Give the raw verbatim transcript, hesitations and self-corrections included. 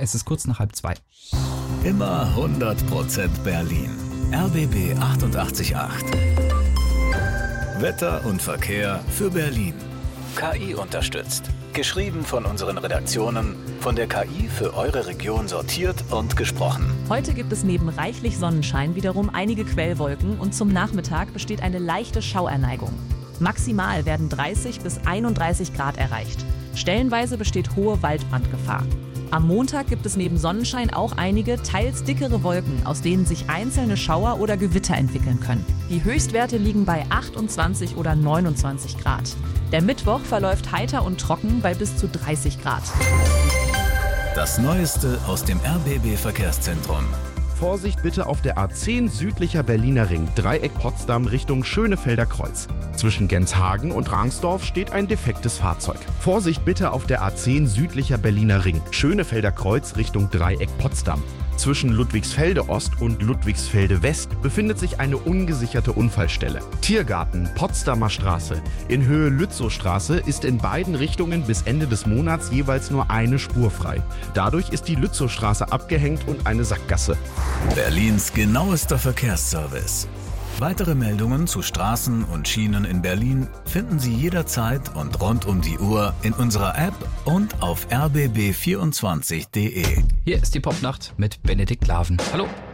es ist kurz nach halb zwei. Immer hundert Prozent Berlin. R B B achtundachtzig Komma acht. Wetter und Verkehr für Berlin. K I unterstützt. Geschrieben von unseren Redaktionen, von der K I für eure Region sortiert und gesprochen. Heute gibt es neben reichlich Sonnenschein wiederum einige Quellwolken und zum Nachmittag besteht eine leichte Schauerneigung. Maximal werden dreißig bis einunddreißig Grad erreicht. Stellenweise besteht hohe Waldbrandgefahr. Am Montag gibt es neben Sonnenschein auch einige, teils dickere Wolken, aus denen sich einzelne Schauer oder Gewitter entwickeln können. Die Höchstwerte liegen bei achtundzwanzig oder neunundzwanzig Grad. Der Mittwoch verläuft heiter und trocken bei bis zu dreißig Grad. Das Neueste aus dem R B B-Verkehrszentrum. Vorsicht bitte auf der A zehn südlicher Berliner Ring, Dreieck Potsdam Richtung Schönefelder Kreuz. Zwischen Genshagen und Rangsdorf steht ein defektes Fahrzeug. Vorsicht bitte auf der A zehn südlicher Berliner Ring, Schönefelder Kreuz Richtung Dreieck Potsdam. Zwischen Ludwigsfelde Ost und Ludwigsfelde West befindet sich eine ungesicherte Unfallstelle. Tiergarten, Potsdamer Straße. In Höhe Lützowstraße ist in beiden Richtungen bis Ende des Monats jeweils nur eine Spur frei. Dadurch ist die Lützowstraße abgehängt und eine Sackgasse. Berlins genauester Verkehrsservice. Weitere Meldungen zu Straßen und Schienen in Berlin finden Sie jederzeit und rund um die Uhr in unserer App und auf r b b vierundzwanzig punkt d e. Hier ist die Popnacht mit Benedikt Laven. Hallo.